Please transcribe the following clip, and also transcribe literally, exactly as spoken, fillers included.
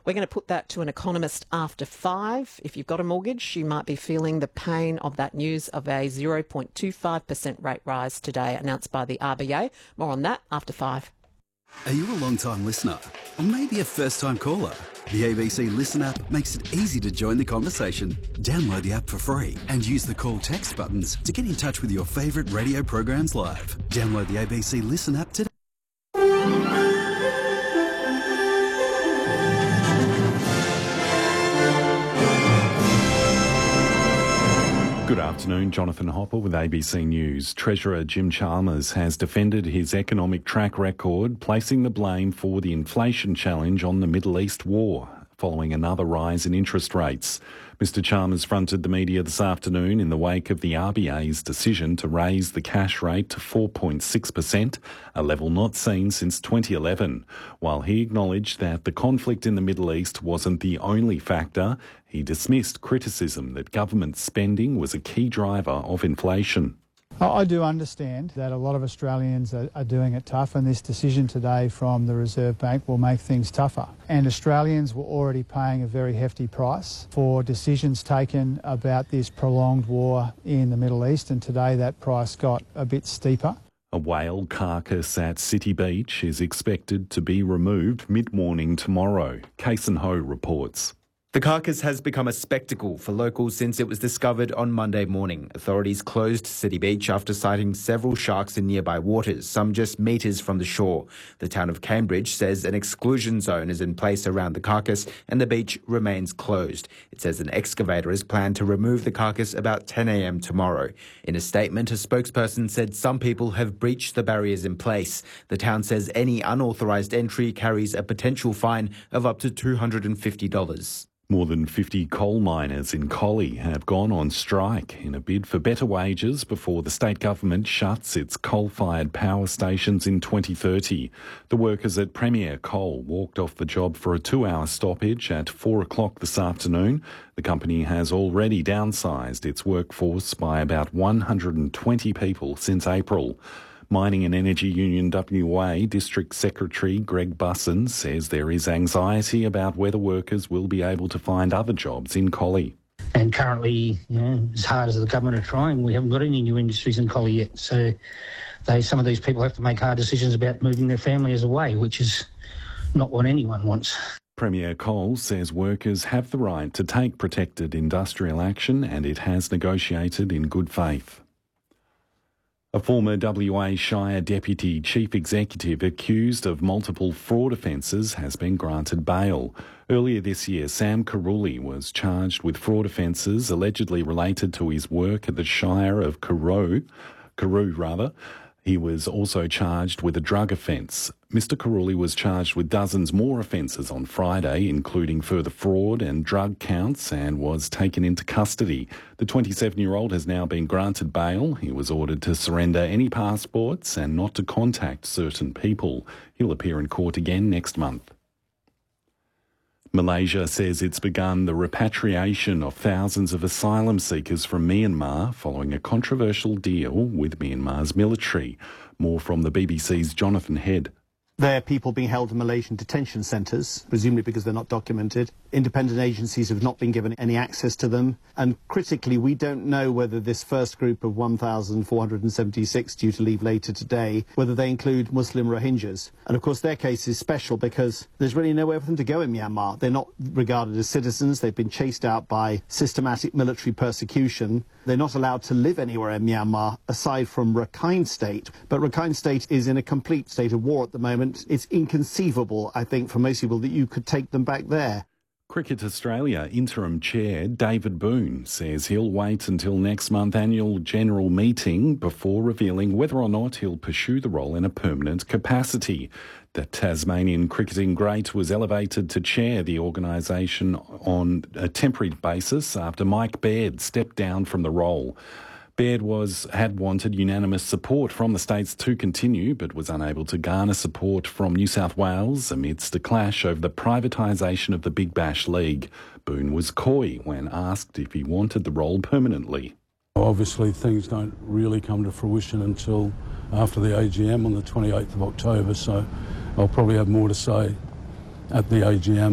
We're going to put that to an economist after five. If you've got a mortgage, you might be feeling the pain of that news of a zero point two five percent rate rise today announced by the R B A. More on that after five. Are you a long-time listener? Or maybe a first-time caller? The A B C Listen app makes it easy to join the conversation. Download the app for free and use the call text buttons to get in touch with your favourite radio programs live. Download the A B C Listen app today. Good afternoon, Jonathan Hopper with A B C News. Treasurer Jim Chalmers has defended his economic track record, placing the blame for the inflation challenge on the Middle East war, following another rise in interest rates. Mister Chalmers fronted the media this afternoon in the wake of the R B A's decision to raise the cash rate to four point six percent, a level not seen since twenty eleven. While he acknowledged that the conflict in the Middle East wasn't the only factor, he dismissed criticism that government spending was a key driver of inflation. I do understand that a lot of Australians are, are doing it tough, and this decision today from the Reserve Bank will make things tougher. And Australians were already paying a very hefty price for decisions taken about this prolonged war in the Middle East, and today that price got a bit steeper. A whale carcass at City Beach is expected to be removed mid-morning tomorrow. Kason Ho reports. The carcass has become a spectacle for locals since it was discovered on Monday morning. Authorities closed City Beach after sighting several sharks in nearby waters, some just metres from the shore. The town of Cambridge says an exclusion zone is in place around the carcass and the beach remains closed. It says an excavator is planned to remove the carcass about ten a m tomorrow. In a statement, a spokesperson said some people have breached the barriers in place. The town says any unauthorised entry carries a potential fine of up to two hundred fifty dollars. More than fifty coal miners in Collie have gone on strike in a bid for better wages before the state government shuts its coal-fired power stations in twenty thirty. The workers at Premier Coal walked off the job for a two-hour stoppage at four o'clock this afternoon. The company has already downsized its workforce by about one hundred twenty people since April. Mining and Energy Union W A District Secretary Greg Busson says there is anxiety about whether workers will be able to find other jobs in Collie. And currently, you know, as hard as the government are trying, we haven't got any new industries in Collie yet. So they, some of these people have to make hard decisions about moving their families away, which is not what anyone wants. Premier Coal says workers have the right to take protected industrial action, and it has negotiated in good faith. A former W A Shire Deputy Chief Executive accused of multiple fraud offences has been granted bail. Earlier this year, Sam Carulli was charged with fraud offences allegedly related to his work at the Shire of Carew, Carew rather. He was also charged with a drug offence. Mister Carulli was charged with dozens more offences on Friday, including further fraud and drug counts, and was taken into custody. The twenty-seven-year-old has now been granted bail. He was ordered to surrender any passports and not to contact certain people. He'll appear in court again next month. Malaysia says it's begun the repatriation of thousands of asylum seekers from Myanmar following a controversial deal with Myanmar's military. More from the B B C's Jonathan Head. They're people being held in Malaysian detention centres, presumably because they're not documented. Independent agencies have not been given any access to them. And critically, we don't know whether this first group of one thousand four hundred seventy-six due to leave later today, whether they include Muslim Rohingyas. And of course, their case is special because there's really nowhere for them to go in Myanmar. They're not regarded as citizens. They've been chased out by systematic military persecution. They're not allowed to live anywhere in Myanmar aside from Rakhine State. But Rakhine State is in a complete state of war at the moment. It's inconceivable, I think, for most people that you could take them back there. Cricket Australia interim chair David Boone says he'll wait until next month's annual general meeting before revealing whether or not he'll pursue the role in a permanent capacity. The Tasmanian cricketing great was elevated to chair the organisation on a temporary basis after Mike Baird stepped down from the role. Baird was, had wanted unanimous support from the states to continue, but was unable to garner support from New South Wales amidst a clash over the privatisation of the Big Bash League. Boone was coy when asked if he wanted the role permanently. Obviously, things don't really come to fruition until after the A G M on the twenty-eighth of October, so I'll probably have more to say at the A G M.